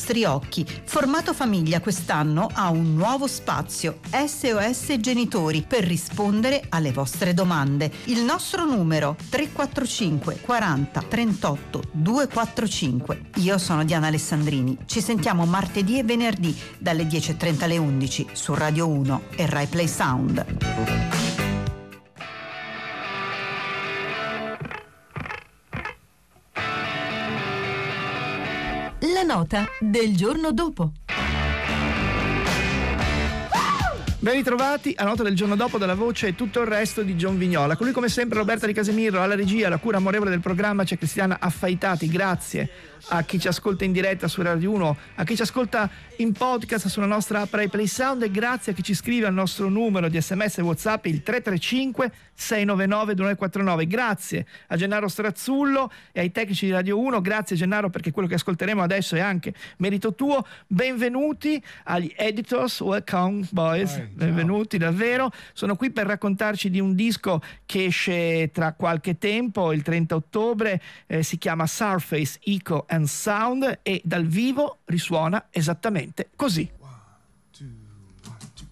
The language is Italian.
vostri occhi. Formato Famiglia quest'anno ha un nuovo spazio, SOS Genitori, per rispondere alle vostre domande. Il nostro numero 345 40 38 245. Io sono Diana Alessandrini. Ci sentiamo martedì e venerdì dalle 10:30 alle 11 su Radio 1 e Rai Play Sound. La nota del giorno dopo. Ben ritrovati a Nota del giorno dopo, dalla voce e tutto il resto di John Vignola. Con lui come sempre Roberta Di Casemiro, alla regia, alla cura amorevole del programma c'è Cristiana Affaitati. Grazie a chi ci ascolta in diretta su Radio 1, a chi ci ascolta in podcast sulla nostra app Rai Play Sound, e grazie a chi ci scrive al nostro numero di SMS e WhatsApp, il 335 699 2949. Grazie a Gennaro Strazzullo e ai tecnici di Radio 1. Grazie Gennaro, perché quello che ascolteremo adesso è anche merito tuo. Benvenuti agli editors, welcome boys. Benvenuti davvero, sono qui per raccontarci di un disco che esce tra qualche tempo, il 30 ottobre, si chiama Surface Echo and Sound e dal vivo risuona esattamente così.